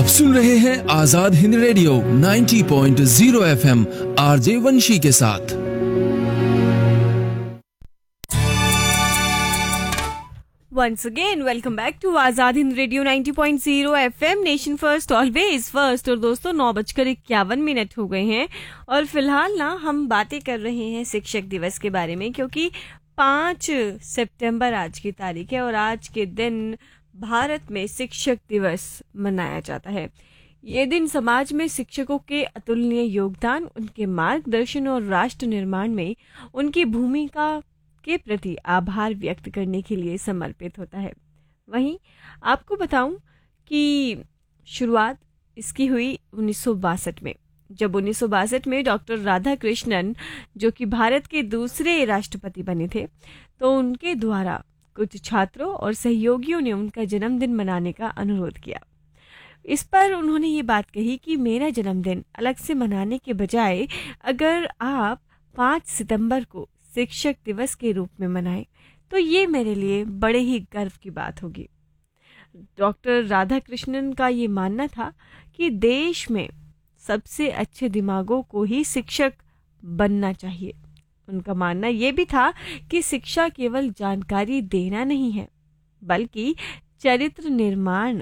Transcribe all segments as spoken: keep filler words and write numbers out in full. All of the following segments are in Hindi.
आप सुन रहे हैं आजाद हिंद रेडियो नब्बे पॉइंट ज़ीरो एफएम आरजे वंशी के साथ। Once again, welcome back to Azad Hind radio नब्बे point zero FM, nation first always first. और दोस्तों, नौ बजकर इक्यावन मिनट हो गए हैं और फिलहाल ना हम बातें कर रहे हैं शिक्षक दिवस के बारे में, क्योंकि पाँच सितंबर आज की तारीख है और आज के दिन भारत में शिक्षक दिवस मनाया जाता है। ये दिन समाज में शिक्षकों के अतुलनीय योगदान, उनके मार्गदर्शन और राष्ट्र निर्माण में उनकी भूमिका के प्रति आभार व्यक्त करने के लिए समर्पित होता है। वहीं आपको बताऊं कि शुरुआत इसकी हुई उन्नीस सौ बासठ में, जब उन्नीस सौ बासठ में डॉक्टर राधाकृष्णन, जो कि भारत के दूसरे राष्ट्रपति बने थे, तो उनके द्वारा कुछ छात्रों और सहयोगियों ने उनका जन्मदिन मनाने का अनुरोध किया। इस पर उन्होंने ये बात कही कि मेरा जन्मदिन अलग से मनाने के बजाय अगर आप पाँच सितंबर को शिक्षक दिवस के रूप में मनाएं तो ये मेरे लिए बड़े ही गर्व की बात होगी। डॉक्टर राधाकृष्णन का ये मानना था कि देश में सबसे अच्छे दिमागों को ही शिक्षक बनना चाहिए। उनका मानना ये भी था कि शिक्षा केवल जानकारी देना नहीं है, बल्कि चरित्र निर्माण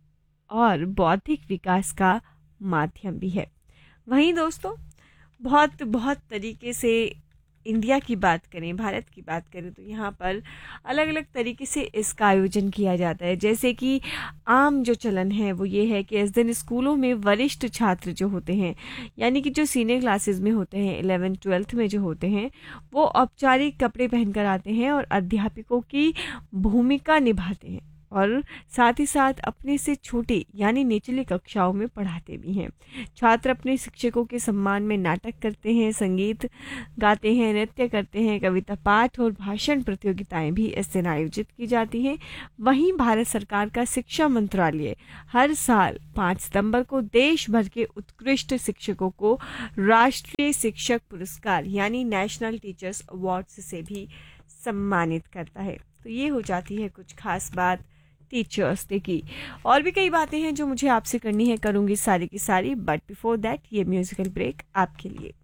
और बौद्धिक विकास का माध्यम भी है। वहीं दोस्तों, बहुत बहुत तरीके से इंडिया की बात करें, भारत की बात करें, तो यहाँ पर अलग अलग तरीके से इसका आयोजन किया जाता है। जैसे कि आम जो चलन है वो ये है कि इस दिन स्कूलों में वरिष्ठ छात्र जो होते हैं, यानी कि जो सीनियर क्लासेस में होते हैं, इलेवेंथ ट्वेल्थ में जो होते हैं, वो औपचारिक कपड़े पहनकर आते हैं और अध्यापकों की भूमिका निभाते हैं और साथ ही साथ अपने से छोटी यानी निचली कक्षाओं में पढ़ाते भी हैं। छात्र अपने शिक्षकों के सम्मान में नाटक करते हैं, संगीत गाते हैं, नृत्य करते हैं, कविता पाठ और भाषण प्रतियोगिताएं भी इस दिन आयोजित की जाती हैं। वहीं भारत सरकार का शिक्षा मंत्रालय हर साल पाँच सितंबर को देश भर के उत्कृष्ट शिक्षकों को राष्ट्रीय शिक्षक पुरस्कार यानी नेशनल टीचर्स अवार्ड से भी सम्मानित करता है। तो ये हो जाती है कुछ खास बात टीचर्स डे की। और भी कई बातें हैं जो मुझे आपसे करनी है, करूंगी सारी की सारी, बट बिफोर दैट ये म्यूजिकल ब्रेक आपके लिए।